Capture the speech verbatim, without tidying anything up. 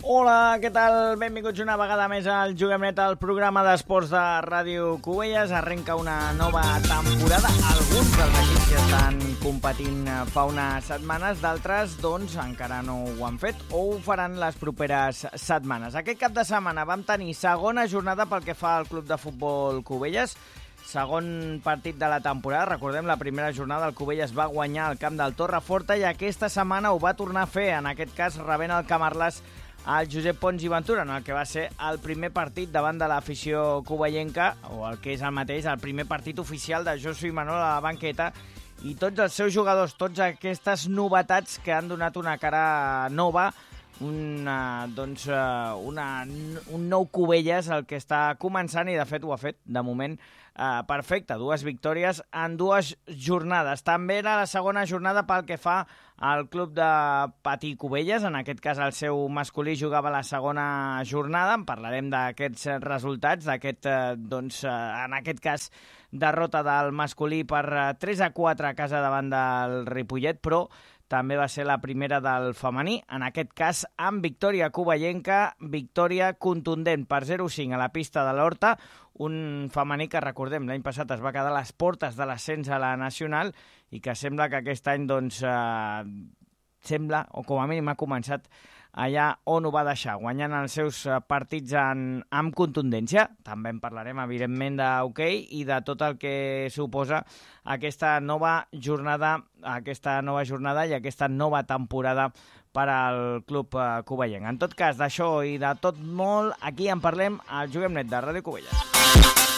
Hola, què tal? Benvinguts una vegada més al Juguem Net, el programa d'esports de Ràdio Cubelles. Arrenca una nova temporada. Alguns dels equips ja estan competint fa unes setmanes, d'altres, doncs, encara no ho han fet o ho faran les properes setmanes. Aquest cap de setmana vam tenir segona jornada pel que fa al Club de Futbol Cubelles. Segon partit de la temporada. Recordem, la primera jornada el Cubelles va guanyar al camp del Torreforta i aquesta setmana ho va tornar a fer, en aquest cas rebent el Camarles al Josep Pons i Ventura, en el que va ser el primer partit davant de l'afició cuballenca, o el que és el mateix, el primer partit oficial de Josu i Manol a la banqueta, i tots els seus jugadors, tots aquestes novetats que han donat una cara nova, una, doncs, una, un nou Cubelles, el que està començant, i de fet ho ha fet, de moment, eh, perfecte. Dues victòries en dues jornades. També era la segona jornada pel que fa al club de Patí Cubelles, en aquest cas el seu masculí jugava la segona jornada. En parlarem d'aquests resultats, d'aquest, eh, doncs, eh, en aquest cas, derrota del masculí per tres a quatre a casa davant del Ripollet, però també va ser la primera del femení, en aquest cas amb victòria cuballenca, victòria contundent per zero a cinc a la pista de l'Horta, un femení que, recordem, l'any passat es va quedar a les portes de l'ascens a la Nacional i que sembla que aquest any, doncs, eh, sembla, o com a mínim ha començat allà on ho va deixar, guanyant els seus partits en, amb contundència. També en parlarem, evidentment, d'hoquei i de tot el que suposa aquesta nova jornada, aquesta nova jornada i aquesta nova temporada per al club cuballenc. En tot cas, d'això i de tot molt, aquí en parlem al Juguem Net de Ràdio Cubelles.